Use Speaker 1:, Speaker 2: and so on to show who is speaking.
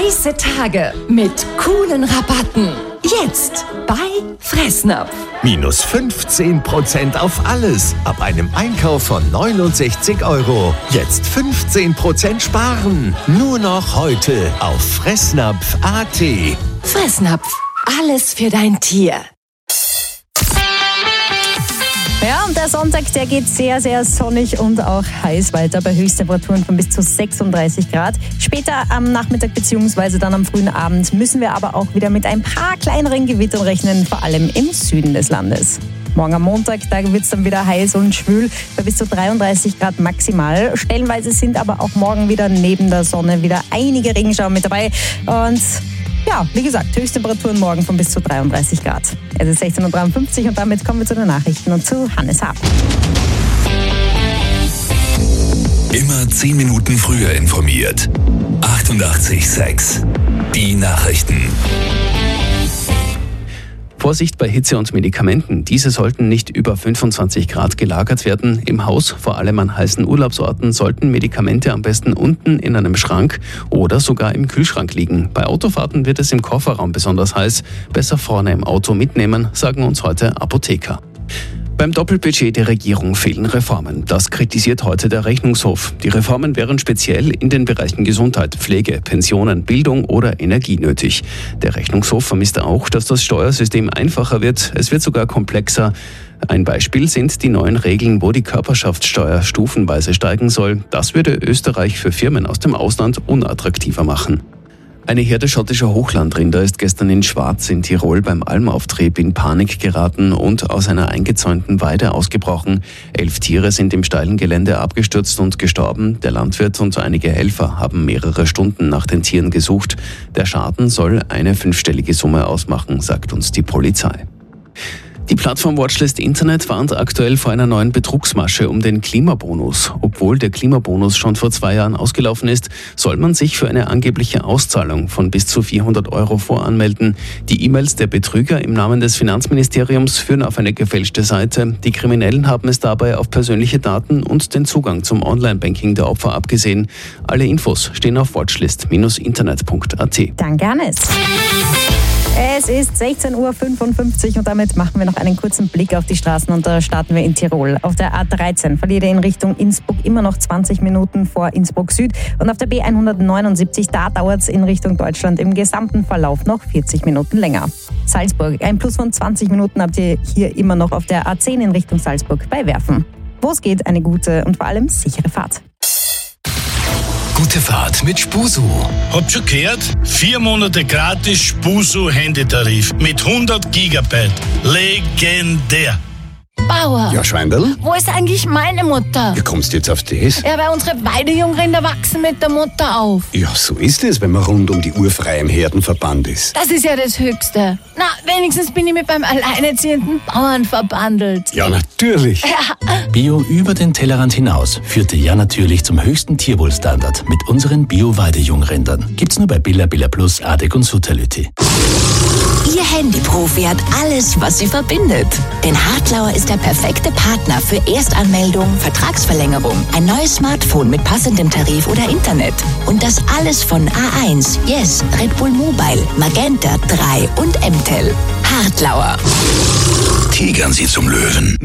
Speaker 1: Heiße Tage mit coolen Rabatten. Jetzt bei Fressnapf.
Speaker 2: Minus 15% auf alles. Ab einem Einkauf von 69 €. Jetzt 15% sparen. Nur noch heute auf Fressnapf.at.
Speaker 1: Fressnapf. Alles für dein Tier.
Speaker 3: Ja, und der Sonntag, der geht sehr, sehr sonnig und auch heiß weiter bei Höchsttemperaturen von bis zu 36 Grad. Später am Nachmittag bzw. dann am frühen Abend müssen wir aber auch wieder mit ein paar kleineren Gewittern rechnen, vor allem im Süden des Landes. Morgen am Montag, da wird es dann wieder heiß und schwül bei bis zu 33 Grad maximal. Stellenweise sind aber auch morgen wieder neben der Sonne wieder einige Regenschauer mit dabei. Und ja, wie gesagt, Höchsttemperaturen morgen von bis zu 33 Grad. Es ist 16:53 Uhr und damit kommen wir zu den Nachrichten und zu Hannes Hab.
Speaker 4: Immer 10 Minuten früher informiert. 88,6. Die Nachrichten.
Speaker 5: Vorsicht bei Hitze und Medikamenten. Diese sollten nicht über 25 Grad gelagert werden. Im Haus, vor allem an heißen Urlaubsorten, sollten Medikamente am besten unten in einem Schrank oder sogar im Kühlschrank liegen. Bei Autofahrten wird es im Kofferraum besonders heiß. Besser vorne im Auto mitnehmen, sagen uns heute Apotheker. Beim Doppelbudget der Regierung fehlen Reformen. Das kritisiert heute der Rechnungshof. Die Reformen wären speziell in den Bereichen Gesundheit, Pflege, Pensionen, Bildung oder Energie nötig. Der Rechnungshof vermisst auch, dass das Steuersystem einfacher wird. Es wird sogar komplexer. Ein Beispiel sind die neuen Regeln, wo die Körperschaftssteuer stufenweise steigen soll. Das würde Österreich für Firmen aus dem Ausland unattraktiver machen. Eine Herde schottischer Hochlandrinder ist gestern in Schwarz in Tirol beim Almauftrieb in Panik geraten und aus einer eingezäunten Weide ausgebrochen. 11 Tiere sind im steilen Gelände abgestürzt und gestorben. Der Landwirt und einige Helfer haben mehrere Stunden nach den Tieren gesucht. Der Schaden soll eine 5-stellige Summe ausmachen, sagt uns die Polizei. Die Plattform Watchlist Internet warnt aktuell vor einer neuen Betrugsmasche um den Klimabonus. Obwohl der Klimabonus schon vor 2 Jahren ausgelaufen ist, soll man sich für eine angebliche Auszahlung von bis zu 400 € voranmelden. Die E-Mails der Betrüger im Namen des Finanzministeriums führen auf eine gefälschte Seite. Die Kriminellen haben es dabei auf persönliche Daten und den Zugang zum Online-Banking der Opfer abgesehen. Alle Infos stehen auf watchlist-internet.at.
Speaker 3: Danke, Hannes. Es ist 16:55 Uhr und damit machen wir noch einen kurzen Blick auf die Straßen und da starten wir in Tirol. Auf der A13 verliert ihr in Richtung Innsbruck immer noch 20 Minuten vor Innsbruck Süd und auf der B179, da dauert es in Richtung Deutschland im gesamten Verlauf noch 40 Minuten länger. Salzburg, ein Plus von 20 Minuten habt ihr hier immer noch auf der A10 in Richtung Salzburg bei Werfen. Wo es geht, eine gute und vor allem sichere Fahrt.
Speaker 4: Gute Fahrt mit Spusu.
Speaker 6: Habt schon gehört? 4 Monate gratis Spusu-Handytarif mit 100 Gigabyte. Legendär.
Speaker 7: Bauer.
Speaker 8: Ja, Schweindl?
Speaker 7: Wo ist eigentlich meine Mutter?
Speaker 8: Wie kommst du jetzt auf das?
Speaker 7: Ja, weil unsere Weidejungrinder wachsen mit der Mutter auf.
Speaker 8: Ja, so ist es, wenn man rund um die Uhr frei im Herdenverband ist.
Speaker 7: Das ist ja das Höchste. Na, wenigstens bin ich mit meinem alleinerziehenden Bauern verbandelt.
Speaker 8: Ja, natürlich.
Speaker 7: Ja.
Speaker 9: Bio über den Tellerrand hinaus führte ja natürlich zum höchsten Tierwohlstandard mit unseren Bio-Weidejungrindern. Gibt's nur bei Billa Plus, Adek und Sutterlütti.
Speaker 10: Ihr Handyprofi hat alles, was sie verbindet. Denn Hartlauer ist der perfekte Partner für Erstanmeldung, Vertragsverlängerung, ein neues Smartphone mit passendem Tarif oder Internet. Und das alles von A1, Yes, Red Bull Mobile, Magenta 3 und MTEL. Hartlauer.
Speaker 4: Tigern Sie zum Löwen.